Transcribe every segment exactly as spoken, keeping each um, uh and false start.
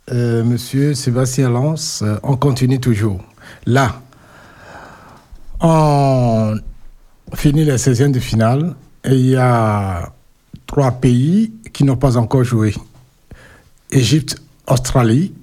euh, Monsieur Sébastien Lance, euh, on continue toujours. Là, on finit les seizièmes de finale et il y a trois pays qui n'ont pas encore joué. Égypte, Australie,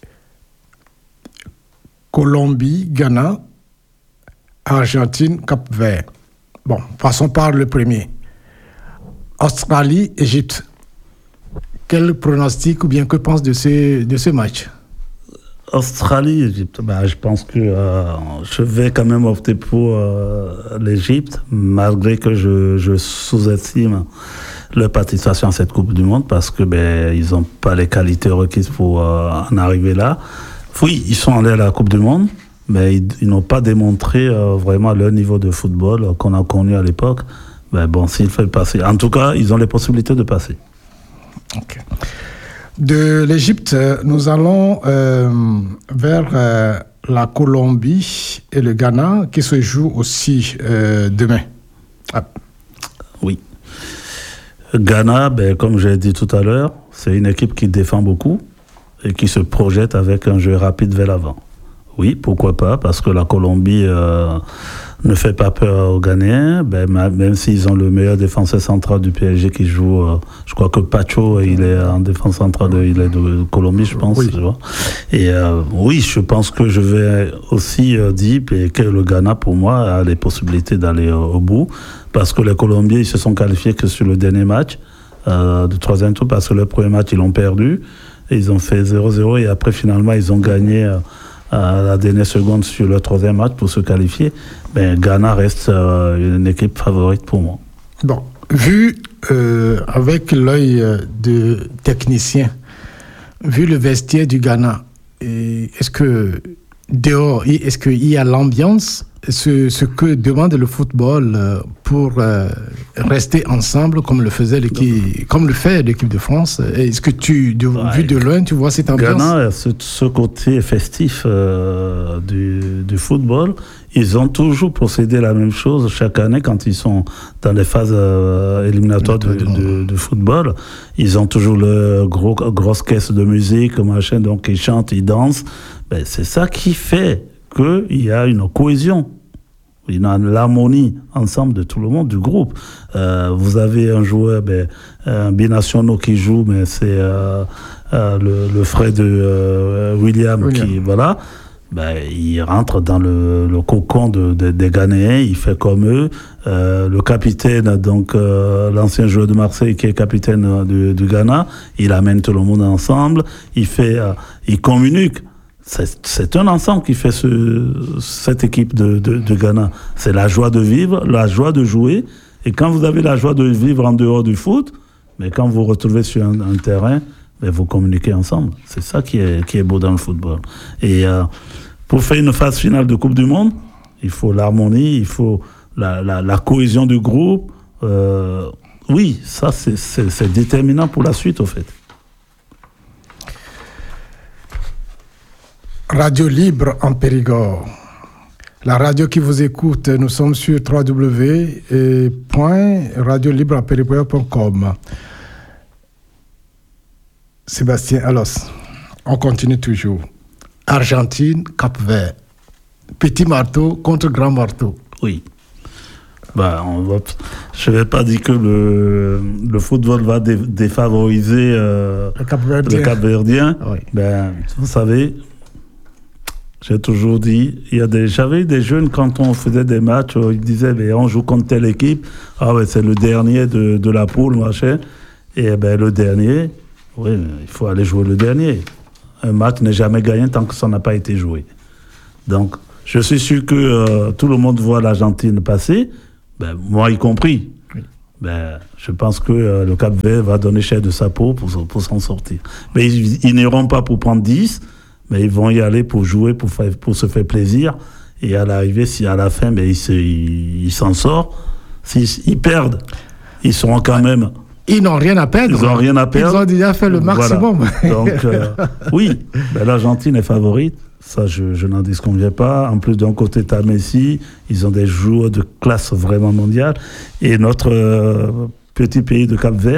Colombie, Ghana, Argentine, Cap-Vert. Bon, passons par le premier. Australie, Égypte. Quel pronostic ou bien que pense de ce, de ce match? Australie, Égypte. Ben, je pense que euh, je vais quand même opter pour euh, l'Égypte, malgré que je, je sous-estime leur participation à cette Coupe du Monde, parce que ben ils n'ont pas les qualités requises pour euh, en arriver là. Oui, ils sont allés à la Coupe du Monde, mais ils, ils n'ont pas démontré euh, vraiment leur niveau de football euh, qu'on a connu à l'époque. Ben bon, s'il fait passer, en tout cas, ils ont les possibilités de passer. Okay. De l'Égypte, nous allons euh, vers euh, la Colombie et le Ghana qui se jouent aussi euh, demain. Ah. Oui. Ghana, ben, comme j'ai dit tout à l'heure, c'est une équipe qui défend beaucoup et qui se projette avec un jeu rapide vers l'avant. Oui, pourquoi pas, parce que la Colombie euh, ne fait pas peur aux Ghanéens, ben, même s'ils ont le meilleur défenseur central du P S G qui joue, euh, je crois que Pacho, il est en défense centrale, de, il est de Colombie, je pense. Oui. Tu vois. Et euh, oui, je pense que je vais aussi euh, dire que le Ghana, pour moi, a les possibilités d'aller euh, au bout, parce que les Colombiens, ils se sont qualifiés que sur le dernier match euh, du troisième tour, parce que le premier match, ils l'ont perdu, et ils ont fait zéro zéro, et après, finalement, ils ont gagné euh, à la dernière seconde sur le troisième match pour se qualifier. Ben, Ghana reste euh, une équipe favorite pour moi. Bon, vu euh, avec l'œil de technicien, vu le vestiaire du Ghana, est-ce que dehors, est-ce qu'il y a l'ambiance, ce, ce que demande le football pour euh, rester ensemble comme le faisait l'équipe, comme le fait l'équipe de France? Est-ce que tu, de, ouais, vu de loin, tu vois cette ambiance? Ghana, ce, ce côté festif euh, du, du football, ils ont toujours procédé à la même chose chaque année quand ils sont dans les phases euh, éliminatoires du, du, du football. Ils ont toujours le gros grosse caisse de musique, machin, donc ils chantent, ils dansent. Ben, c'est ça qui fait qu'il y a une cohésion, il y a l'harmonie ensemble de tout le monde, du groupe. Euh, vous avez un joueur, ben, un binationaux qui joue, mais c'est euh, euh, le, le frère de euh, William, William qui, voilà, ben, il rentre dans le, le cocon de, de, des Ghanéens, il fait comme eux. Euh, le capitaine, donc euh, l'ancien joueur de Marseille qui est capitaine du, du Ghana, il amène tout le monde ensemble, il fait, euh, il communique. C'est, c'est un ensemble qui fait ce, cette équipe de, de, de Ghana. C'est la joie de vivre, la joie de jouer. Et quand vous avez la joie de vivre en dehors du foot, mais quand vous vous retrouvez sur un, un terrain, mais vous communiquez ensemble. C'est ça qui est, qui est beau dans le football. Et euh, pour faire une phase finale de Coupe du Monde, il faut l'harmonie, il faut la, la, la cohésion du groupe. Euh, oui, ça, c'est, c'est, c'est déterminant pour la suite, au fait. Radio Libre en Périgord. La radio qui vous écoute, nous sommes sur w w w point radio libre en périgord point com. Sébastien Alos, on continue toujours. Argentine, Cap-Vert. Petit marteau contre grand marteau. Oui. Bah, on va, je ne vais pas dire que le, le football va dé, défavoriser euh, le Cap-Verdien. Le Cap-Verdien. Oui. Ben, vous savez, j'ai toujours dit, il y a des, j'avais des jeunes, quand on faisait des matchs, ils disaient, mais on joue contre telle équipe, ah ouais, c'est le dernier de, de la poule, machin. Et ben, le dernier, oui, il faut aller jouer le dernier. Un match n'est jamais gagné tant que ça n'a pas été joué. Donc, je suis sûr que euh, tout le monde voit l'Argentine passer, ben, moi y compris. Oui. Ben, je pense que euh, le Cap-Vert va donner cher de sa peau pour, pour s'en sortir. Mais ils, ils n'iront pas pour prendre dix, mais ils vont y aller pour jouer, pour, faire, pour se faire plaisir. Et à l'arrivée, si à la fin, ben, ils, se, ils, ils s'en sortent, s'ils ils perdent, ils seront quand même... Ils n'ont rien à perdre. Ils n'ont rien à perdre. Ils ont déjà fait le maximum. Voilà. Donc, euh, oui, ben, l'Argentine est favorite. Ça, je, je n'en disconviens pas. En plus, d'un côté, t'as Messi. Ils ont des joueurs de classe vraiment mondiale. Et notre euh, petit pays de Cap-Vert,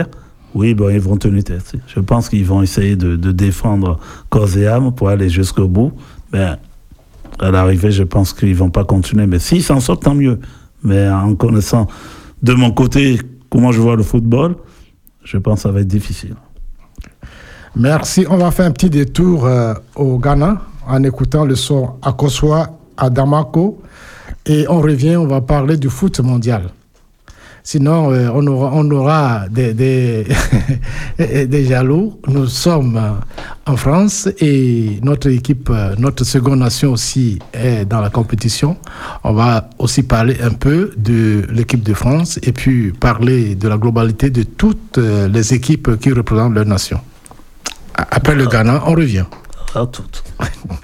oui, bon, ils vont tenir tête. Je pense qu'ils vont essayer de, de défendre corps et âme pour aller jusqu'au bout. Mais à l'arrivée, je pense qu'ils ne vont pas continuer. Mais s'ils s'en sortent, tant mieux. Mais en connaissant de mon côté comment je vois le football, je pense que ça va être difficile. Merci. On va faire un petit détour euh, au Ghana en écoutant le son Akosua Adamako. Et on revient, on va parler du foot mondial. Sinon, euh, on aura, on aura des, des, des jaloux. Nous sommes en France et notre équipe, notre seconde nation aussi est dans la compétition. On va aussi parler un peu de l'équipe de France et puis parler de la globalité de toutes les équipes qui représentent leur nation. Après le Ghana, on revient. À toutes.